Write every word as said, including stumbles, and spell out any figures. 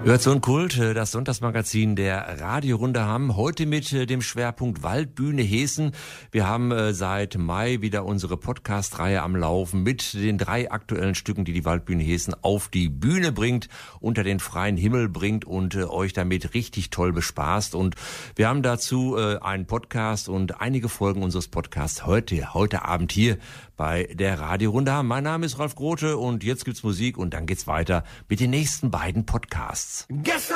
Hört so ein Kult, das Sonntagsmagazin der Radiorunde haben heute mit dem Schwerpunkt Waldbühne Heeßen. Wir haben seit Mai wieder unsere Podcast-Reihe am Laufen mit den drei aktuellen Stücken, die die Waldbühne Heeßen auf die Bühne bringt, unter den freien Himmel bringt und euch damit richtig toll bespaßt. Und wir haben dazu einen Podcast und einige Folgen unseres Podcasts heute, heute Abend hier bei der Radiorunde. Mein Name ist Ralf Grote und jetzt gibt's Musik und dann geht's weiter mit den nächsten beiden Podcasts. Gestern